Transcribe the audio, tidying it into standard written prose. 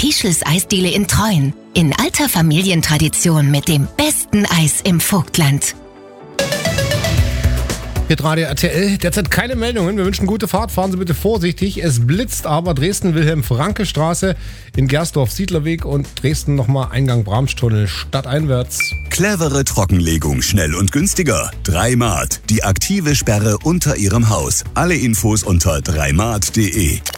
Fischls Eisdiele in Treuen. In alter Familientradition mit dem besten Eis im Vogtland. Hitradio RTL, derzeit keine Meldungen. Wir wünschen gute Fahrt, fahren Sie bitte vorsichtig. Es blitzt aber Dresden-Wilhelm-Franke-Straße in Gersdorf-Siedlerweg und Dresden nochmal Eingang Bramstunnel stadteinwärts. Clevere Trockenlegung, schnell und günstiger. 3 Maat, die aktive Sperre unter Ihrem Haus. Alle Infos unter 3maat.de.